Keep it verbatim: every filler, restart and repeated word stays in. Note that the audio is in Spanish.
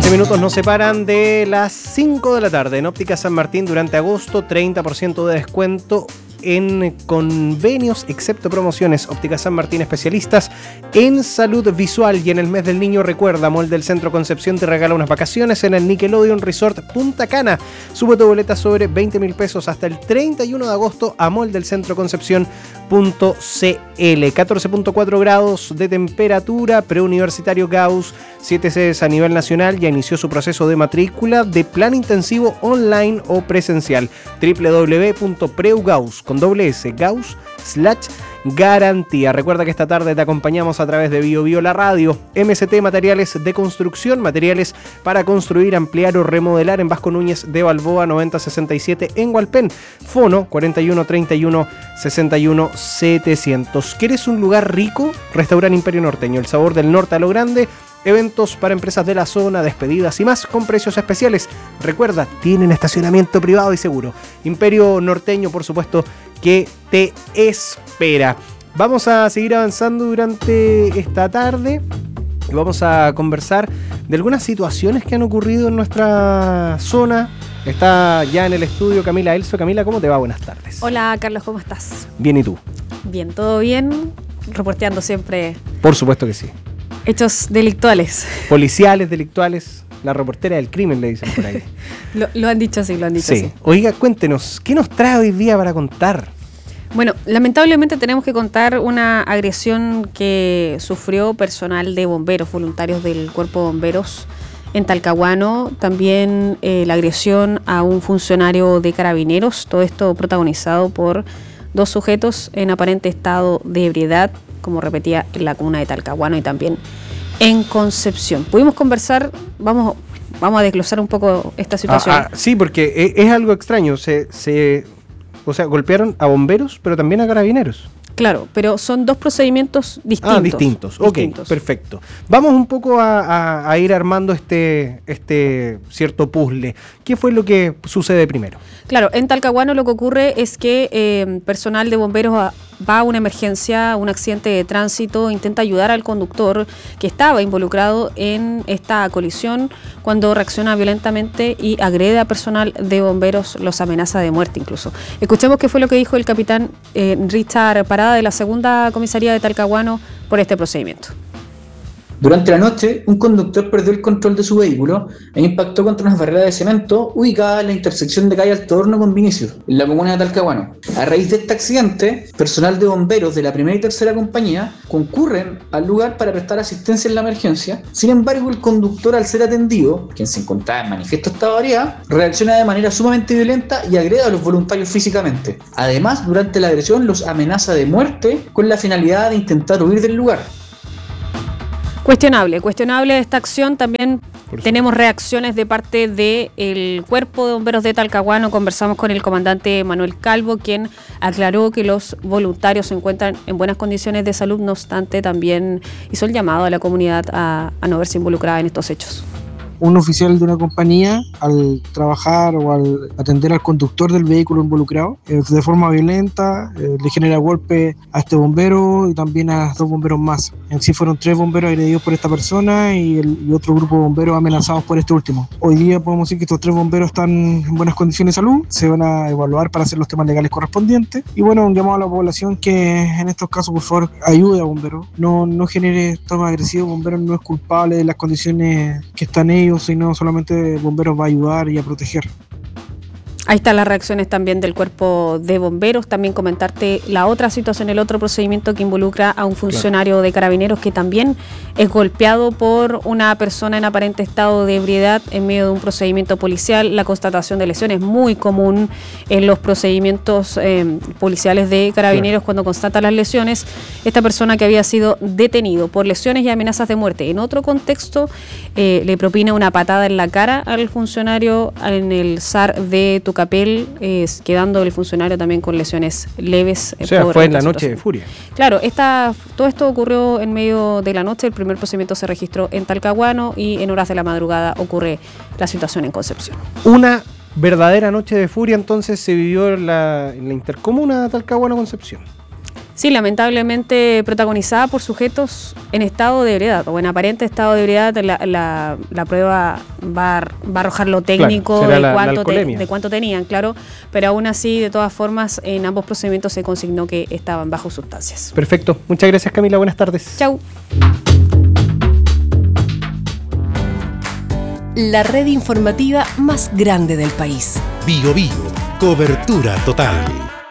veinte minutos nos separan de las cinco de la tarde. En Óptica San Martín durante agosto, treinta por ciento de descuento en convenios, excepto promociones. Óptica San Martín, especialistas en salud visual. Y en el mes del niño, recuerda, Mall del Centro Concepción te regala unas vacaciones en el Nickelodeon Resort Punta Cana. Sube tu boleta sobre veinte mil pesos hasta el treinta y uno de agosto a mall del centro concepción punto c l. catorce punto cuatro grados de temperatura. Preuniversitario Gauss, siete sedes a nivel nacional, ya inició su proceso de matrícula de plan intensivo online o presencial. doble u doble u doble u punto preugaus con doble S, Gauss slash garantía. Recuerda que esta tarde te acompañamos a través de Bio Bio La Radio. M S T Materiales de Construcción, materiales para construir, ampliar o remodelar en Vasco Núñez de Balboa noventa sesenta y siete en Hualpén. Fono cuarenta y uno treinta y uno sesenta y uno setecientos. ¿Quieres un lugar rico? Restaurante Imperio Norteño, el sabor del norte a lo grande. Eventos para empresas de la zona, despedidas y más con precios especiales. Recuerda, tienen estacionamiento privado y seguro. Imperio Norteño, por supuesto, que te espera. Vamos a seguir avanzando durante esta tarde y vamos a conversar de algunas situaciones que han ocurrido en nuestra zona. Está ya en el estudio Camila Elso. Camila, ¿cómo te va? Buenas tardes. Hola, Carlos, ¿cómo estás? Bien, ¿y tú? Bien, todo bien. Reporteando siempre. Por supuesto que sí. Hechos delictuales. Policiales, delictuales. La reportera del crimen, le dicen por ahí. lo, lo han dicho así, lo han dicho sí. así. Oiga, cuéntenos, ¿qué nos trae hoy día para contar? Bueno, lamentablemente tenemos que contar una agresión que sufrió personal de bomberos, voluntarios del Cuerpo de Bomberos en Talcahuano. También eh, la agresión a un funcionario de Carabineros. Todo esto protagonizado por dos sujetos en aparente estado de ebriedad, como repetía, en la comuna de Talcahuano y también en Concepción. Pudimos conversar, vamos, vamos a desglosar un poco esta situación. Ah, ah, sí, porque es, es algo extraño. Se, se, o sea, golpearon a bomberos, pero también a carabineros. Claro, pero son dos procedimientos distintos. Ah, distintos. Ok, distintos. Perfecto. Vamos un poco a, a, a ir armando este, este cierto puzzle. ¿Qué fue lo que sucede primero? Claro, en Talcahuano lo que ocurre es que eh, personal de bomberos va, va a una emergencia, un accidente de tránsito, intenta ayudar al conductor que estaba involucrado en esta colisión cuando reacciona violentamente y agrede a personal de bomberos, los amenaza de muerte incluso. Escuchemos qué fue lo que dijo el capitán eh, Richard Parada de la segunda comisaría de Talcahuano por este procedimiento. Durante la noche, un conductor perdió el control de su vehículo e impactó contra unas barreras de cemento ubicadas en la intersección de calle Alto Horno con Vinicius, en la comuna de Talcahuano. A raíz de este accidente, personal de bomberos de la primera y tercera compañía concurren al lugar para prestar asistencia en la emergencia. Sin embargo, el conductor, al ser atendido, quien se encontraba en manifiesto estado de ebriedad, reacciona de manera sumamente violenta y agrede a los voluntarios físicamente. Además, durante la agresión los amenaza de muerte con la finalidad de intentar huir del lugar. Cuestionable, cuestionable esta acción. También tenemos reacciones de parte del Cuerpo de Bomberos de Talcahuano. Conversamos con el comandante Manuel Calvo, quien aclaró que los voluntarios se encuentran en buenas condiciones de salud. No obstante, también hizo el llamado a la comunidad a, a no verse involucrada en estos hechos. Un oficial de una compañía, al trabajar o al atender al conductor del vehículo involucrado, eh, de forma violenta, eh, le genera golpe a este bombero y también a dos bomberos más. En sí fueron tres bomberos agredidos por esta persona y, el, y otro grupo de bomberos amenazados por este último. Hoy día podemos decir que estos tres bomberos están en buenas condiciones de salud, se van a evaluar para hacer los temas legales correspondientes. Y bueno, un llamado a la población que en estos casos, por favor, ayude a bomberos, no, no genere tomas agresivos. Bomberos no es culpable de las condiciones que están ellos, sino solamente bomberos va a ayudar y a proteger. Ahí están las reacciones también del Cuerpo de Bomberos. También comentarte la otra situación, el otro procedimiento que involucra a un funcionario claro. de Carabineros que también es golpeado por una persona en aparente estado de ebriedad en medio de un procedimiento policial. La constatación de lesiones es muy común en los procedimientos eh, policiales de Carabineros claro. cuando constatan las lesiones. Esta persona que había sido detenido por lesiones y amenazas de muerte. En otro contexto, eh, le propina una patada en la cara al funcionario en el S A R de Tucapel. Capel, eh, quedando el funcionario también con lesiones leves. O sea, fue en la noche de furia. Claro, esta, todo esto ocurrió en medio de la noche. El primer procedimiento se registró en Talcahuano y en horas de la madrugada ocurre la situación en Concepción. Una verdadera noche de furia entonces se vivió en la, en la intercomuna Talcahuano-Concepción. Sí, lamentablemente protagonizada por sujetos en estado de ebriedad o en aparente estado de ebriedad. La, la, la prueba va, a- va a arrojar lo técnico Claro, será de, la- la cuánto te- alcoholemia. de cuánto tenían, claro, pero aún así, de todas formas, en ambos procedimientos se consignó que estaban bajo sustancias. Perfecto. Muchas gracias, Camila. Buenas tardes. Chau. La red informativa más grande del país. Bio Bio, cobertura total.